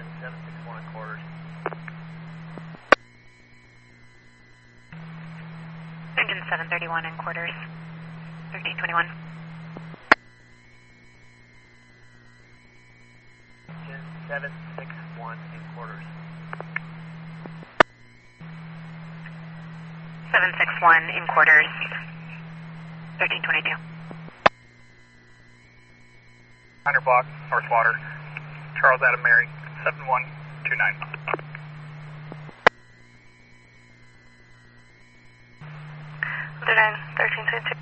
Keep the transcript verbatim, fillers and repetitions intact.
seven six one and quarters. Engine seven thirty-one and quarters, thirteen twenty-one. Engine seven six one and quarters. seven six one in quarters, thirteen twenty-two. Hunter block, North Water, Charles Adam Mary, seven one two nine. thirteen twenty-two.